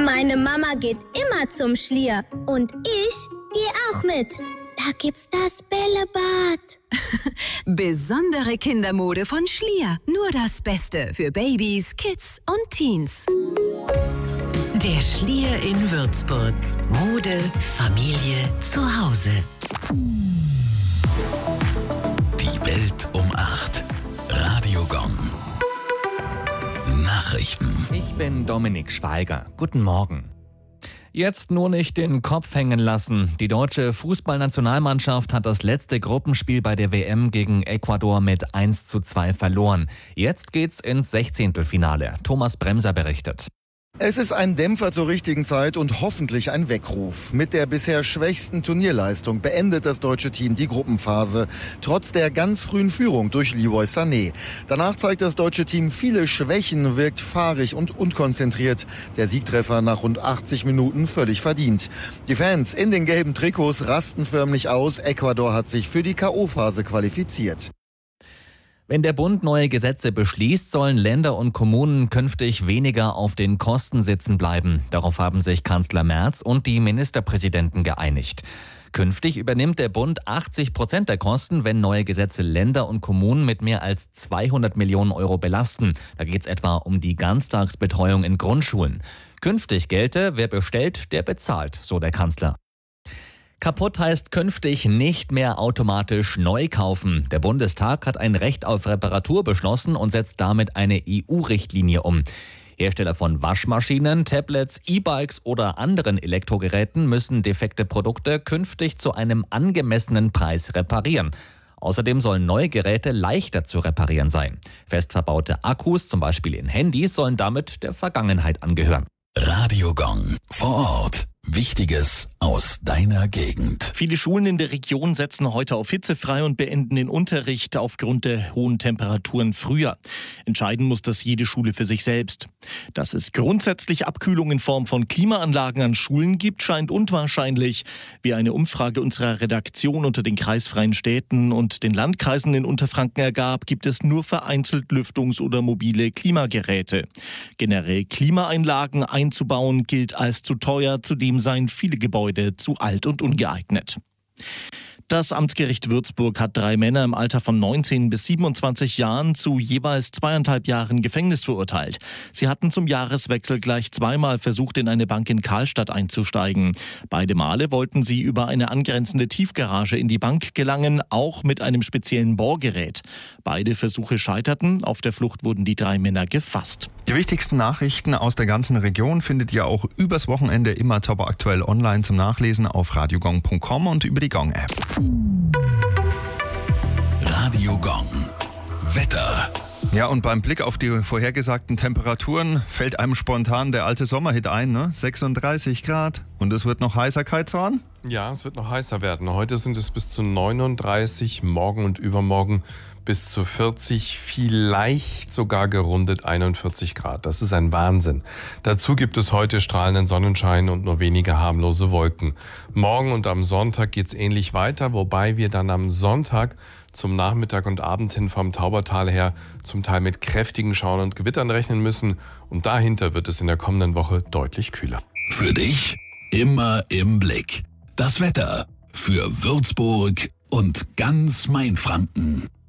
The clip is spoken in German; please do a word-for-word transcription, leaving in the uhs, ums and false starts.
Meine Mama geht immer zum Schlier und ich gehe auch mit. Da gibt's das Bällebad. Besondere Kindermode von Schlier. Nur das Beste für Babys, Kids und Teens. Der Schlier in Würzburg. Mode, Familie, zu Hause. Die Welt um acht. Radio Gong. Nachrichten. Ich bin Dominik Schweiger. Guten Morgen. Jetzt nur nicht den Kopf hängen lassen. Die deutsche Fußballnationalmannschaft hat das letzte Gruppenspiel bei der W M gegen Ecuador mit eins zu zwei verloren. Jetzt geht's ins Sechzehntelfinale. Thomas Bremser berichtet. Es ist ein Dämpfer zur richtigen Zeit und hoffentlich ein Weckruf. Mit der bisher schwächsten Turnierleistung beendet das deutsche Team die Gruppenphase, trotz der ganz frühen Führung durch Leroy Sané. Danach zeigt das deutsche Team viele Schwächen, wirkt fahrig und unkonzentriert. Der Siegtreffer nach rund achtzig Minuten völlig verdient. Die Fans in den gelben Trikots rasten förmlich aus. Ecuador hat sich für die K O-Phase qualifiziert. Wenn der Bund neue Gesetze beschließt, sollen Länder und Kommunen künftig weniger auf den Kosten sitzen bleiben. Darauf haben sich Kanzler Merz und die Ministerpräsidenten geeinigt. Künftig übernimmt der Bund achtzig Prozent der Kosten, wenn neue Gesetze Länder und Kommunen mit mehr als zweihundert Millionen Euro belasten. Da geht es etwa um die Ganztagsbetreuung in Grundschulen. Künftig gelte, wer bestellt, der bezahlt, so der Kanzler. Kaputt heißt künftig nicht mehr automatisch neu kaufen. Der Bundestag hat ein Recht auf Reparatur beschlossen und setzt damit eine E U-Richtlinie um. Hersteller von Waschmaschinen, Tablets, E-Bikes oder anderen Elektrogeräten müssen defekte Produkte künftig zu einem angemessenen Preis reparieren. Außerdem sollen neue Geräte leichter zu reparieren sein. Fest verbaute Akkus, zum Beispiel in Handys, sollen damit der Vergangenheit angehören. Radio Gong. Vor Ort. Wichtiges aus deiner Gegend. Viele Schulen in der Region setzen heute auf hitzefrei und beenden den Unterricht aufgrund der hohen Temperaturen früher. Entscheiden muss das jede Schule für sich selbst. Dass es grundsätzlich Abkühlung in Form von Klimaanlagen an Schulen gibt, scheint unwahrscheinlich. Wie eine Umfrage unserer Redaktion unter den kreisfreien Städten und den Landkreisen in Unterfranken ergab, gibt es nur vereinzelt Lüftungs- oder mobile Klimageräte. Generell Klimaanlagen einzubauen gilt als zu teuer, zudem seien viele Gebäude zu alt und ungeeignet. Das Amtsgericht Würzburg hat drei Männer im Alter von neunzehn bis siebenundzwanzig Jahren zu jeweils zweieinhalb Jahren Gefängnis verurteilt. Sie hatten zum Jahreswechsel gleich zweimal versucht, in eine Bank in Karlstadt einzusteigen. Beide Male wollten sie über eine angrenzende Tiefgarage in die Bank gelangen, auch mit einem speziellen Bohrgerät. Beide Versuche scheiterten. Auf der Flucht wurden die drei Männer gefasst. Die wichtigsten Nachrichten aus der ganzen Region findet ihr auch übers Wochenende immer top aktuell online zum Nachlesen auf radiogong punkt com und über die Gong-App. Radio Gong. Wetter. Ja, und beim Blick auf die vorhergesagten Temperaturen fällt einem spontan der alte Sommerhit ein, ne? sechsunddreißig Grad. Und es wird noch heißer, Kai-Zorn? Ja, es wird noch heißer werden. Heute sind es bis zu neununddreißig, morgen und übermorgen bis zu vierzig, vielleicht sogar gerundet einundvierzig Grad. Das ist ein Wahnsinn. Dazu gibt es heute strahlenden Sonnenschein und nur wenige harmlose Wolken. Morgen und am Sonntag geht's ähnlich weiter, wobei wir dann am Sonntag zum Nachmittag und Abend hin vom Taubertal her zum Teil mit kräftigen Schauern und Gewittern rechnen müssen. Und dahinter wird es in der kommenden Woche deutlich kühler. Für dich immer im Blick. Das Wetter für Würzburg und ganz Mainfranken.